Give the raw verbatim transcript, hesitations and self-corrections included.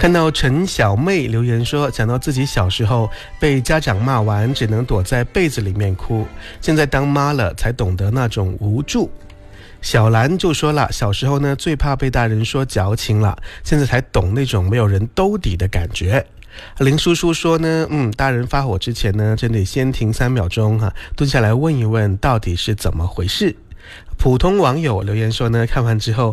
看到陈小妹留言说，讲到自己小时候被家长骂完只能躲在被子里面哭，现在当妈了才懂得那种无助。小兰就说了，小时候呢最怕被大人说矫情了，现在才懂那种没有人兜底的感觉。林叔叔说呢，嗯，大人发火之前呢，真得先停三秒钟哈、啊，蹲下来问一问到底是怎么回事。普通网友留言说呢，看完之后